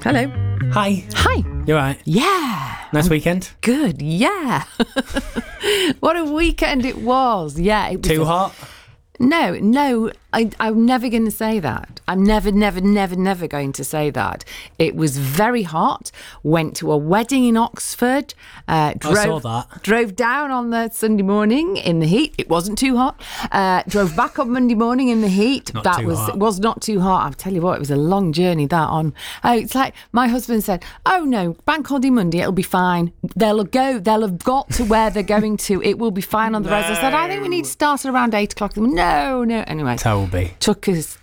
Hello. Hi. Hi. You alright? Yeah. Nice weekend? Good. Yeah. What a weekend it was. Yeah. It was Too hot? No. I'm never going to say that. I'm never going to say that. It was very hot. Went to a wedding in Oxford. I saw that. Drove down on the Sunday morning in the heat. It wasn't too hot. Drove back on Monday morning in the heat. It was not too hot. I'll tell you what, it was a long journey that on. It's like my husband said, "Oh no, Bank Holiday Monday, it'll be fine. They'll have got to where they're going to. It will be fine on the roads." I said, "I think we need to start at around 8 o'clock." No. Anyway. It took us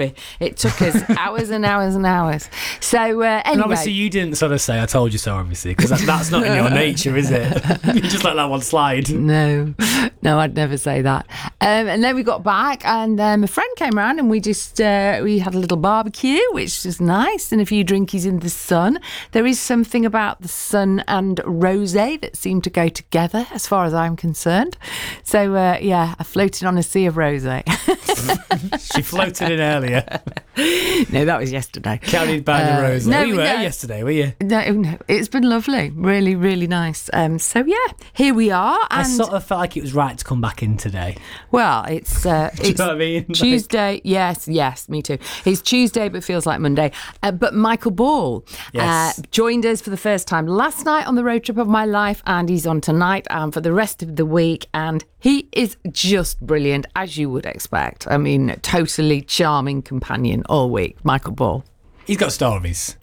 hours and hours and hours. So anyway. And obviously you didn't sort of say, "I told you so," obviously, because that's not in your nature, is it? You just let that one slide. No, I'd never say that. And then we got back and a friend came around and we just, we had a little barbecue, which was nice, and a few drinkies in the sun. There is something about the sun and rosé that seem to go together as far as I'm concerned. So I floated on a sea of rosé. She floated in earlier. No, that was yesterday. Carried by the rosé. No, you were yesterday, were you? No, it's been lovely. Really, really nice. So here we are. And I sort of felt like it was right to come back in today. Well, it's Do you know what I mean? Tuesday. Yes, me too. It's Tuesday, but feels like Monday. But Michael Ball joined us for the first time last night on the road trip of my life, and he's on tonight and for the rest of the week. And he is just brilliant, as you would expect. I mean, totally charming companion all week, Michael Ball. He's got stories.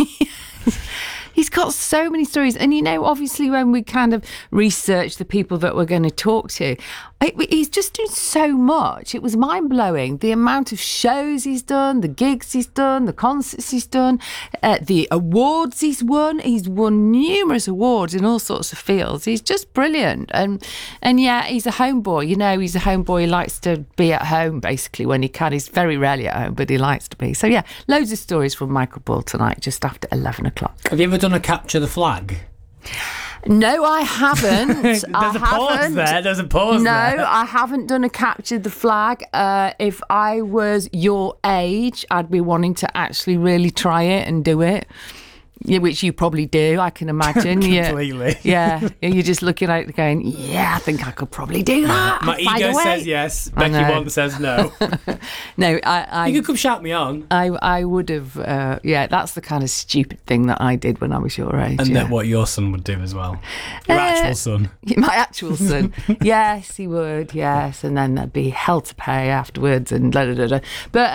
He's got so many stories. And, obviously when we kind of researched the people that we're going to talk to, he's just doing so much. It was mind-blowing. The amount of shows he's done, the gigs he's done, the concerts he's done, the awards he's won. He's won numerous awards in all sorts of fields. He's just brilliant. And he's a homeboy. He's a homeboy. He likes to be at home, basically, when he can. He's very rarely at home, but he likes to be. So, loads of stories from Michael Ball tonight, just after 11 o'clock. Have you ever done a capture the flag? No, I haven't. There's a pause there. No, I haven't done a capture the flag. If I was your age, I'd be wanting to actually really try it and do it. Yeah, which you probably do, I can imagine. Completely. Yeah. You're just looking at it going, I think I could probably do that. My ego says yes. Becky Wong says no. No, you could come shout me on. I would have, that's the kind of stupid thing that I did when I was your age. And then what your son would do as well. Your actual son. My actual son. Yes, he would, yes. And then there'd be hell to pay afterwards and blah, blah, blah, blah. But,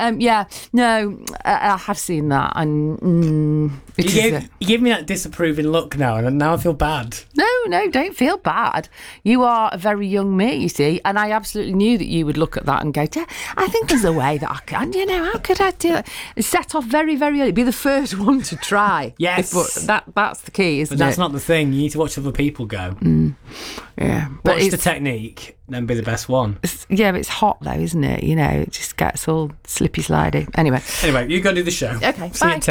I have seen that. And you give me that disapproving look now, and now I feel bad. No, don't feel bad. You are a very young me, you see, and I absolutely knew that you would look at that and go, I think there's a way that I can, how could I do it? Set off very, very early, be the first one to try. Yes. That's the key, isn't it? But that's not the thing. You need to watch other people go. Yeah. Watch the technique, then be the best one. But it's hot though, isn't it? It just gets all slippy slidey. Anyway, you go do the show. Okay, See you bye. at 10.